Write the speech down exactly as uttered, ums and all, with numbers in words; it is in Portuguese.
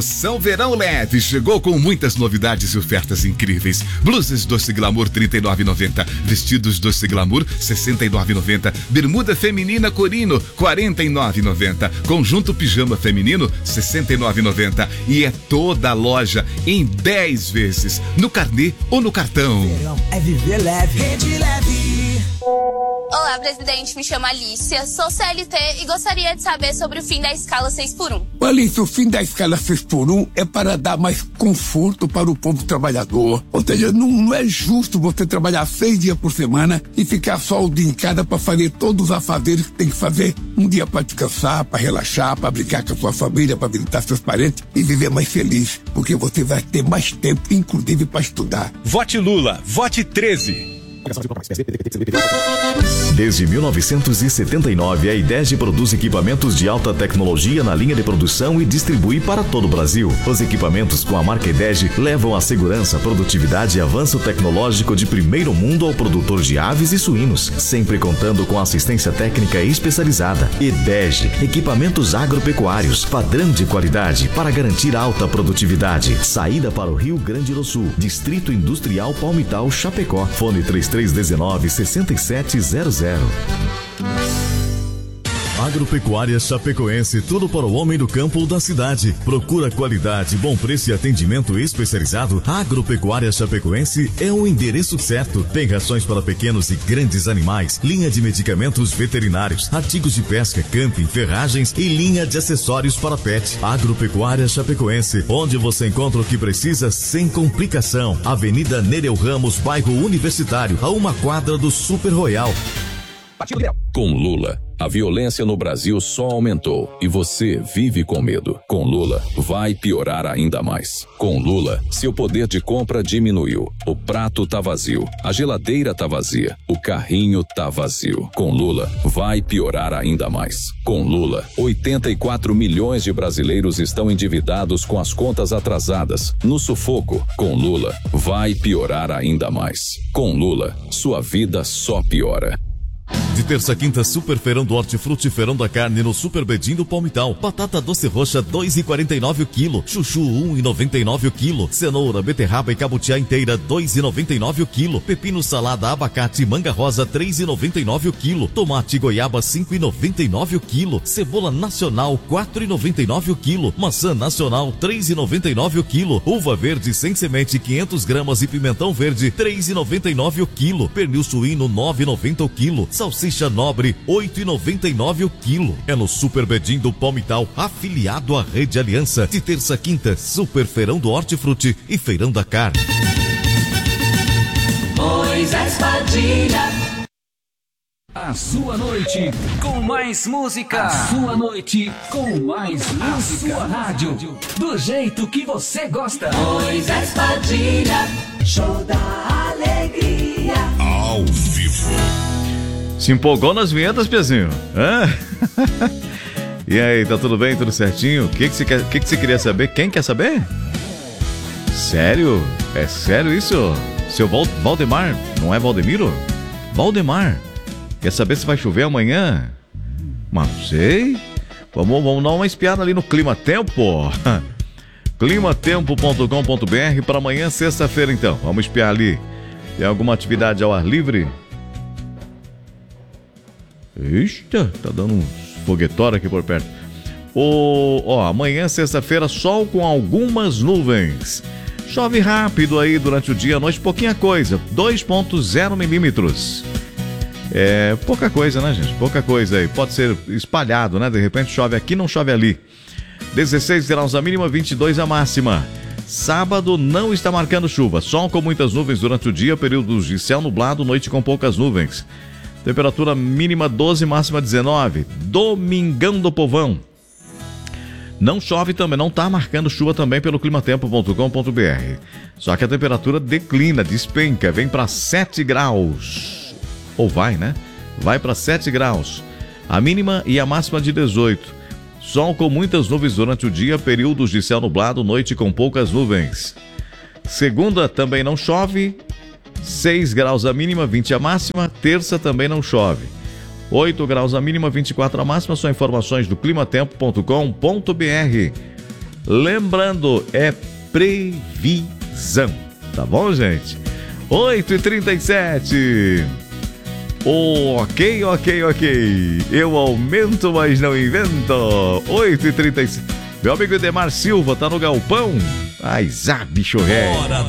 São Verão L E D chegou com muitas novidades e ofertas incríveis. Blusas Doce Glamour trinta e nove reais e noventa centavos, vestidos Doce Glamour sessenta e nove reais e noventa centavos, bermuda feminina Corino quarenta e nove reais e noventa centavos, conjunto pijama feminino sessenta e nove reais e noventa centavos e é toda a loja em dez vezes, no carnê ou no cartão. Verão é viver leve. Rede Leve. Olá, presidente, me chamo Alicia, sou C L T e gostaria de saber sobre o fim da escala seis por um. Alicia, o fim da escala seis por um é para dar mais conforto para o povo trabalhador. Ou seja, não, não é justo você trabalhar seis dias por semana e ficar só o dia em casa para fazer todos os afazeres que tem que fazer. Um dia para descansar, para relaxar, para brincar com a sua família, para visitar seus parentes e viver mais feliz, porque você vai ter mais tempo, inclusive, para estudar. Vote Lula, vote treze. Desde mil novecentos e setenta e nove, a IDEG produz equipamentos de alta tecnologia na linha de produção e distribui para todo o Brasil. Os equipamentos com a marca IDEG levam a segurança, produtividade e avanço tecnológico de primeiro mundo ao produtor de aves e suínos, sempre contando com assistência técnica especializada. IDEG, equipamentos agropecuários, padrão de qualidade para garantir alta produtividade. Saída para o Rio Grande do Sul, Distrito Industrial Palmital, Chapecó. Fone três três um nove, seis sete zero zero. Agropecuária Chapecoense, tudo para o homem do campo ou da cidade. Procura qualidade, bom preço e atendimento especializado. Agropecuária Chapecoense é o endereço certo. Tem rações para pequenos e grandes animais, linha de medicamentos veterinários, artigos de pesca, camping, ferragens e linha de acessórios para pet. Agropecuária Chapecoense, onde você encontra o que precisa sem complicação. Avenida Nereu Ramos, bairro Universitário, a uma quadra do Super Royal. Com Lula, a violência no Brasil só aumentou e você vive com medo. Com Lula, vai piorar ainda mais. Com Lula, seu poder de compra diminuiu. O prato tá vazio, a geladeira tá vazia, o carrinho tá vazio. Com Lula, vai piorar ainda mais. Com Lula, oitenta e quatro milhões de brasileiros estão endividados com as contas atrasadas, no sufoco. Com Lula, vai piorar ainda mais. Com Lula, sua vida só piora. De terça a quinta, Super Feirão do Hortifruti, Feirão da Carne no Super Bedim do Palmital. Batata doce roxa, dois reais e quarenta e nove o quilo. Chuchu, um real e noventa e nove o quilo. Cenoura, beterraba e cabutiá inteira, dois reais e noventa e nove o quilo. Pepino, salada, abacate, manga rosa, três reais e noventa e nove o quilo. Tomate goiaba, cinco reais e noventa e nove o quilo. Cebola nacional, quatro reais e noventa e nove o quilo. Maçã nacional, três reais e noventa e nove o quilo. Uva verde sem semente, quinhentas gramas e pimentão verde, três reais e noventa e nove o quilo. Pernil suíno, nove reais e noventa o quilo. Salsicha nobre, oito reais e noventa e nove o quilo. É no Super Bedim do Palmital, afiliado à Rede Aliança. De terça a quinta, Super Feirão do Hortifruti e Feirão da Carne. Moisés Padilha. A sua noite com mais música. A sua noite com mais música. A sua rádio, do jeito que você gosta. Moisés Padilha, show da alegria. Ao vivo. Se empolgou nas vinhetas, Pezinho? Hã? E aí, tá tudo bem? Tudo certinho? O que que você quer, que que você queria saber? Quem quer saber? Sério? É sério isso? Seu Val, Valdemar? Não é Valdemiro? Valdemar. Quer saber se vai chover amanhã? Mas não sei. Vamos, vamos dar uma espiada ali no Clima Tempo. climatempo ponto com ponto br para amanhã, sexta-feira, então. Vamos espiar ali. Tem alguma atividade ao ar livre? Eita, tá dando uns foguetórios aqui por perto. O, ó, amanhã, sexta-feira, sol com algumas nuvens. Chove rápido aí durante o dia, à noite, pouquinha coisa. dois ponto zero milímetros. É pouca coisa, né, gente? Pouca coisa aí. Pode ser espalhado, né? De repente chove aqui, não chove ali. dezesseis graus a mínima, vinte e dois a máxima. Sábado não está marcando chuva. Sol com muitas nuvens durante o dia, períodos de céu nublado, noite com poucas nuvens. Temperatura mínima doze, máxima dezenove. Domingão do Povão. Não chove também, não está marcando chuva também pelo climatempo ponto com ponto br. Só que a temperatura declina, despenca, vem para sete graus. Ou vai, né? Vai para sete graus. A mínima e a máxima de dezoito. Sol com muitas nuvens durante o dia, períodos de céu nublado, noite com poucas nuvens. Segunda também não chove. seis graus a mínima, vinte a máxima. Terça também não chove. oito graus a mínima, vinte e quatro a máxima. São informações do climatempo ponto com ponto br. Lembrando, é previsão, tá bom, gente? oito e trinta e sete. Ok, ok, ok. Eu aumento, mas não invento. oito e trinta e sete. Meu amigo Edemar Silva tá no galpão. Ai, zá, bicho ré. Hora